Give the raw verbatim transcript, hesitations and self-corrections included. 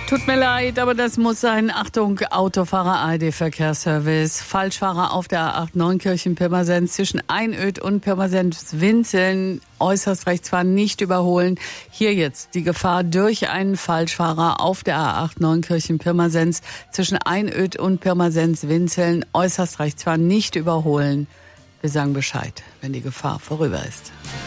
Tut mir leid, aber das muss sein. Achtung, Autofahrer A R D-Verkehrsservice. Falschfahrer auf der A acht Neunkirchen-Pirmasens zwischen Einöd und Pirmasens-Winzeln. Äußerst rechts fahren, nicht überholen. Hier jetzt die Gefahr durch einen Falschfahrer auf der A acht Neunkirchen-Pirmasens zwischen Einöd und Pirmasens-Winzeln. Äußerst rechts fahren, nicht überholen. Wir sagen Bescheid, wenn die Gefahr vorüber ist.